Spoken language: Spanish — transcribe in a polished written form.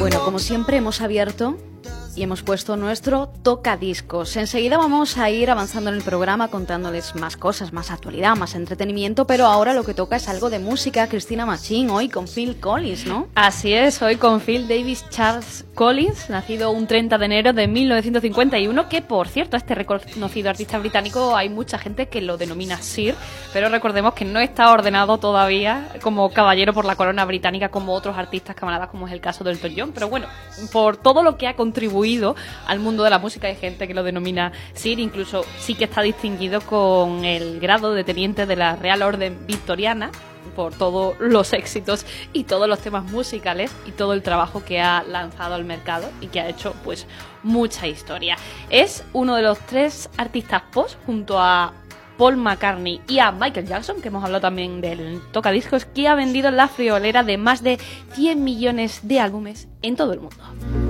Bueno, como siempre hemos abierto y hemos puesto nuestro tocadiscos. Enseguida vamos a ir avanzando en el programa contándoles más cosas, más actualidad, más entretenimiento, pero ahora lo que toca es algo de música. Cristina Machín, hoy con Phil Collins, ¿no? Así es, hoy con Phil Davis Charles Collins, nacido un 30 de enero de 1951, que por cierto, este reconocido artista británico hay mucha gente que lo denomina Sir, pero recordemos que no está ordenado todavía como caballero por la corona británica como otros artistas camaradas, como es el caso de Elton John, pero bueno, por todo lo que ha contribuido al mundo de la música hay gente que lo denomina Sir, incluso sí que está distinguido con el grado de teniente de la Real Orden Victoriana por todos los éxitos y todos los temas musicales y todo el trabajo que ha lanzado al mercado y que ha hecho pues mucha historia. Es uno de los 3 artistas post junto a Paul McCartney y a Michael Jackson, que hemos hablado también del tocadiscos, que ha vendido la friolera de más de 100 millones de álbumes en todo el mundo.